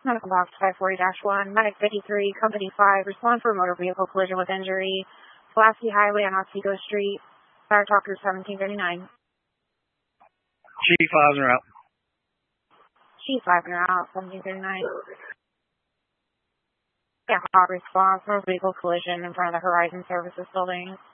Medical box 540-1, Medic 53, Company 5, respond for a motor vehicle collision with injury, Pulaski Highway on Otsego Street, Fire Talker 1739. Chief 5 are out. Chief 5 are out, 1739. Yeah, hot response, motor vehicle collision in front of the Horizon Services building.